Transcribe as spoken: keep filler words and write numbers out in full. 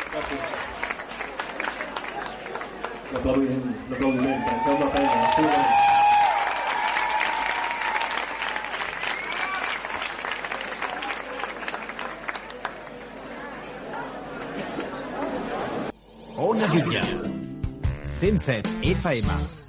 L'aplaudiment, l'aplaudiment per en Jaume Peña. Ona Jutlla, cent set F M.